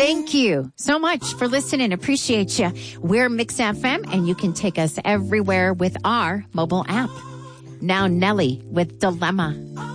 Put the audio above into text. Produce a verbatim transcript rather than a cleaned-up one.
Thank you so much for listening. Appreciate you. We're Mix F M, and you can take us everywhere with our mobile app. Now Nelly with Dilemma.